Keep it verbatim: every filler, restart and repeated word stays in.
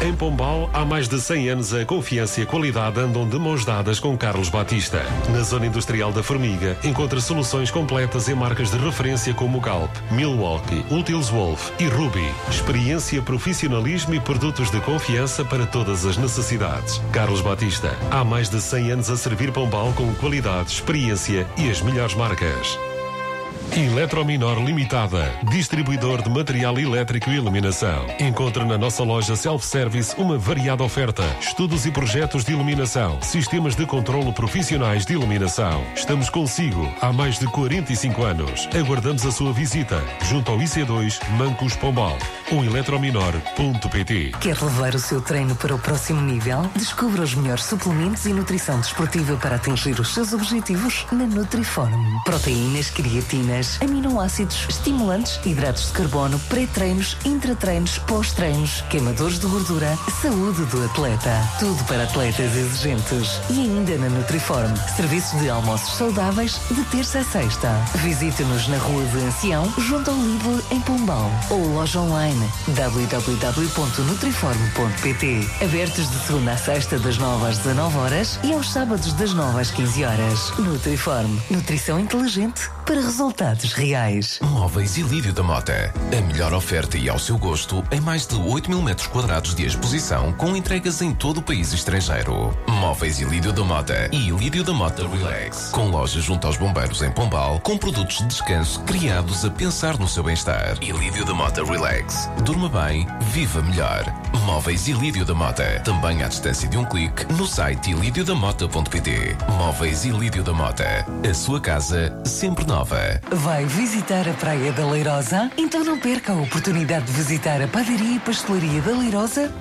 Em Pombal, há mais de cem anos, a confiança e a qualidade andam de mãos dadas com Carlos Batista. Na zona industrial da Formiga, encontra soluções completas em marcas de referência como Galp, Milwaukee, Ultils Wolf e Ruby. Experiência, profissionalismo e produtos de confiança para todas as necessidades. Carlos Batista, há mais de cem anos a servir Pombal com qualidade, experiência e as melhores marcas. Eletrominor Limitada, distribuidor de material elétrico e iluminação. Encontra na nossa loja self-service uma variada oferta, estudos e projetos de iluminação, sistemas de controlo profissionais de iluminação. Estamos consigo há mais de quarenta e cinco anos. Aguardamos a sua visita junto ao I C dois Mancos Pombal ou eletrominor ponto pt. Quer levar o seu treino para o próximo nível? Descubra os melhores suplementos e nutrição desportiva para atingir os seus objetivos na Nutriform. Proteínas, creatinas, aminoácidos, estimulantes, hidratos de carbono, pré-treinos, intratreinos, pós-treinos, queimadores de gordura, saúde do atleta. Tudo para atletas exigentes. E ainda na Nutriform, serviços de almoços saudáveis de terça a sexta. Visite-nos na Rua de Ancião, junto ao Lidl, em Pombal. Ou loja online w w w ponto nutriform ponto pt. Abertos de segunda a sexta das nove às dezanove horas e aos sábados das nove às quinze horas. Nutriform. Nutrição inteligente para resultados reais. Móveis Ilídio da Mota. A melhor oferta e ao seu gosto em mais de oito mil metros quadrados de exposição com entregas em todo o país e estrangeiro. Móveis Ilídio da Mota e Ilídio da Mota Relax. Com loja junto aos bombeiros em Pombal, com produtos de descanso criados a pensar no seu bem-estar. Ilídio da Mota Relax. Durma bem, viva melhor. Móveis Ilídio da Mota. Também à distância de um clique no site ilídio da mota ponto pt. Móveis Ilídio da Mota. A sua casa sempre nova. Vai visitar a Praia da Leirosa? Então não perca a oportunidade de visitar a Padaria e Pastelaria da Leirosa